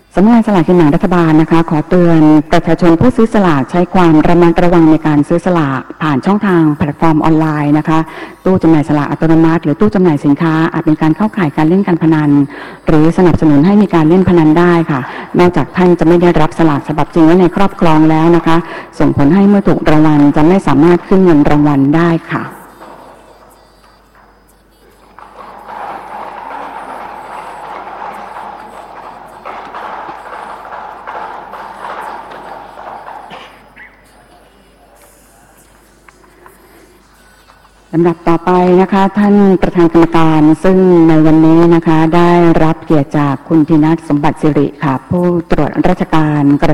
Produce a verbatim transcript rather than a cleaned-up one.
สำนักงานสลากกินแบ่งรัฐบาลนะคะขอเตือนประชาชนผู้ซื้อสลากใช้ความระมัดระวังในการซื้อสลากผ่านช่องทางแพลตฟอร์มออนไลน์นะคะตู้จำหน่ายสลากอัตโนมัติหรือตู้จำหน่ายสินค้าอาจเป็นการเข้าข่ายการเล่นการพนันหรือสนับสนุนให้มีการเล่นพนันได้ค่ะนอกจากท่านจะไม่ได้รับสลากฉบับจริงไว้ในครอบครองแล้วนะคะส่งผลให้เมื่อถูกรางวัลจะไม่สามารถขึ้นเงินรางวัลได้ค่ะลำดับต่อไปนะคะท่านประธานกรรมการซึ่งในวันนี้นะคะได้รับเกียรติจากคุณธินัทสมบัติสิริค่ะผู้ตรวจราชการ